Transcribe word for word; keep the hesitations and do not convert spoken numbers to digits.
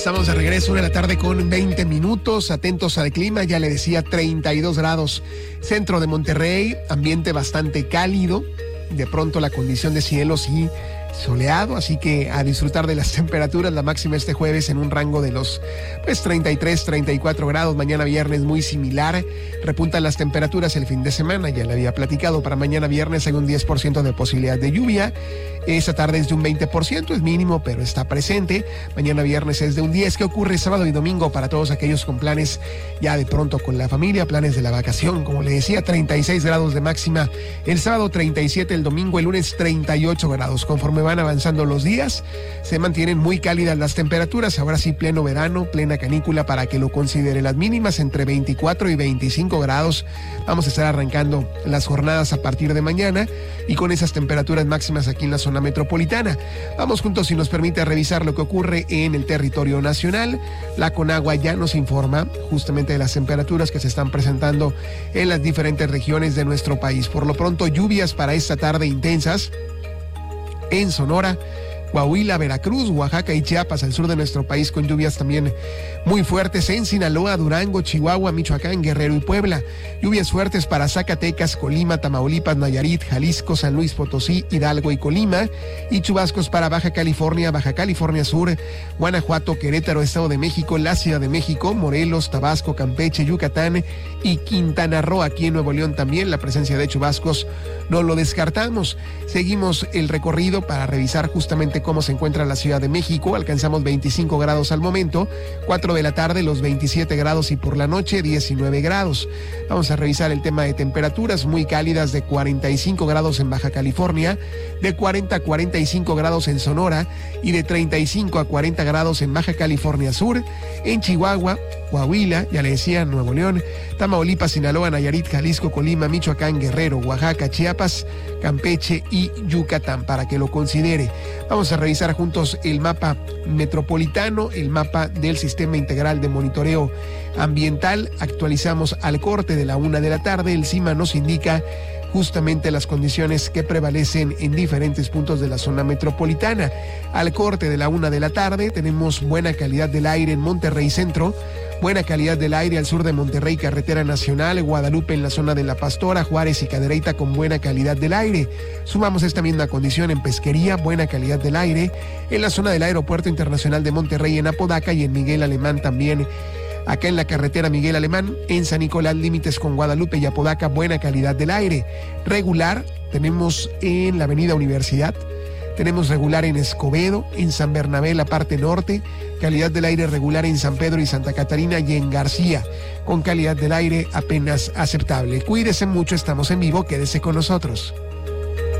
Estamos de regreso, una de la tarde con veinte minutos, atentos al clima, ya le decía, treinta y dos grados, centro de Monterrey, ambiente bastante cálido, de pronto la condición de cielo sí soleado, así que a disfrutar de las temperaturas, la máxima este jueves en un rango de los pues treinta y tres, treinta y cuatro grados, mañana viernes muy similar, repuntan las temperaturas el fin de semana, ya le había platicado, para mañana viernes hay un diez por ciento de posibilidad de lluvia, esta tarde es de un veinte por ciento, es mínimo pero está presente, mañana viernes es de un diez por ciento, ¿qué ocurre sábado y domingo para todos aquellos con planes ya de pronto con la familia, planes de la vacación? Como le decía, treinta y seis grados de máxima el sábado, treinta y siete el domingo, el lunes treinta y ocho grados, conforme van avanzando los días, se mantienen muy cálidas las temperaturas, ahora sí pleno verano, plena canícula para que lo considere, las mínimas entre veinticuatro y veinticinco grados, vamos a estar arrancando las jornadas a partir de mañana y con esas temperaturas máximas aquí en la zona metropolitana. Vamos juntos, si nos permite, a revisar lo que ocurre en el territorio nacional. La Conagua ya nos informa justamente de las temperaturas que se están presentando en las diferentes regiones de nuestro país. Por lo pronto, lluvias para esta tarde intensas en Sonora, Coahuila, Veracruz, Oaxaca y Chiapas, al sur de nuestro país, con lluvias también muy fuertes en Sinaloa, Durango, Chihuahua, Michoacán, Guerrero y Puebla. Lluvias fuertes para Zacatecas, Colima, Tamaulipas, Nayarit, Jalisco, San Luis Potosí, Hidalgo y Colima. Y chubascos para Baja California, Baja California Sur, Guanajuato, Querétaro, Estado de México, la Ciudad de México, Morelos, Tabasco, Campeche, Yucatán y Quintana Roo. Aquí en Nuevo León también la presencia de chubascos no lo descartamos. Seguimos el recorrido para revisar justamente cómo se encuentra la Ciudad de México. Alcanzamos veinticinco grados al momento, cuatro de la tarde los veintisiete grados y por la noche diecinueve grados. Vamos a revisar el tema de temperaturas muy cálidas de cuarenta y cinco grados en Baja California, de cuarenta a cuarenta y cinco grados en Sonora y de treinta y cinco a cuarenta grados en Baja California Sur, en Chihuahua, Coahuila, ya le decía, Nuevo León, Tamaulipas, Sinaloa, Nayarit, Jalisco, Colima, Michoacán, Guerrero, Oaxaca, Chiapas, Campeche y Yucatán, para que lo considere. Vamos a revisar juntos el mapa metropolitano, el mapa del Sistema Integral de Monitoreo Ambiental. Actualizamos al corte de la una de la tarde. El CIMA nos indica justamente las condiciones que prevalecen en diferentes puntos de la zona metropolitana. Al corte de la una de la tarde tenemos buena calidad del aire en Monterrey Centro, buena calidad del aire al sur de Monterrey, carretera nacional, Guadalupe en la zona de La Pastora, Juárez y Cadereyta con buena calidad del aire. Sumamos esta misma condición en Pesquería, buena calidad del aire, en la zona del Aeropuerto Internacional de Monterrey en Apodaca y en Miguel Alemán también. Acá en la carretera Miguel Alemán, en San Nicolás, límites con Guadalupe y Apodaca, buena calidad del aire. Regular tenemos en la avenida Universidad, tenemos regular en Escobedo, en San Bernabé, la parte norte, calidad del aire regular en San Pedro y Santa Catarina y en García, con calidad del aire apenas aceptable. Cuídese mucho, estamos en vivo, quédese con nosotros.